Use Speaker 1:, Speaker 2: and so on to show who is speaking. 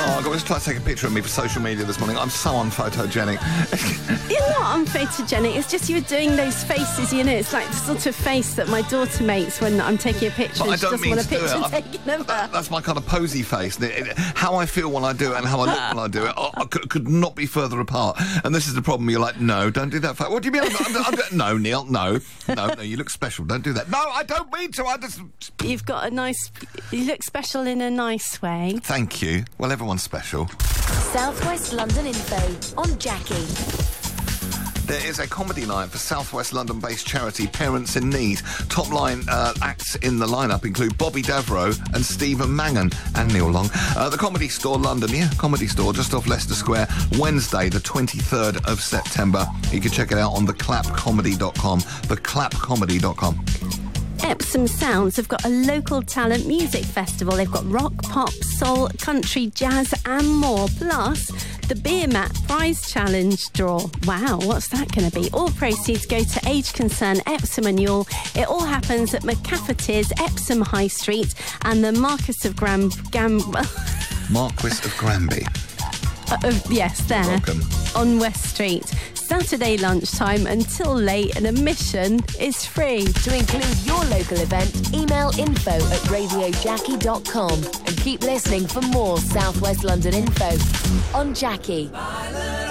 Speaker 1: Oh, God, let's try to take a picture of me for social media this morning. I'm so unphotogenic.
Speaker 2: You're not unphotogenic. It's just you're doing those faces, you know. It's like the sort of face that my daughter makes when I'm taking a picture.
Speaker 1: But I
Speaker 2: and she
Speaker 1: don't
Speaker 2: doesn't
Speaker 1: mean
Speaker 2: want a
Speaker 1: to do
Speaker 2: picture
Speaker 1: it.
Speaker 2: taken of her.
Speaker 1: That's my kind of posy face. How I feel when I do it and how I look when I do it could not be further apart. And this is the problem. You're like, no, don't do that. What do you mean? No, Neil, no, you look special. Don't do that. No, I don't mean to.
Speaker 2: You've got a nice... You look special in a nice way.
Speaker 1: Thank you. Well, everyone's special.
Speaker 3: South West London info on Jackie.
Speaker 1: There is a comedy night for South West London-based charity Parents in Need. Top line acts in the lineup include Bobby Davro and Stephen Mangan and Neil Long. The Comedy Store London, Comedy Store, just off Leicester Square, Wednesday, the 23rd of September. You can check it out on theclapcomedy.com, theclapcomedy.com.
Speaker 2: Epsom Sounds have got a local talent music festival. They've got rock, pop, soul, country, jazz and more. Plus, the Beer Mat Prize Challenge draw. Wow, what's that going to be? All proceeds go to Age Concern Epsom and Ewell. It all happens at McCafferty's, Epsom High Street and the Marquis of
Speaker 1: Marquis of Granby.
Speaker 2: Yes, there.
Speaker 1: Welcome.
Speaker 2: On West Street. Saturday lunchtime until late, and admission is free.
Speaker 3: To include your local event, email info@radiojackie.com and keep listening for more South West London info on Jackie.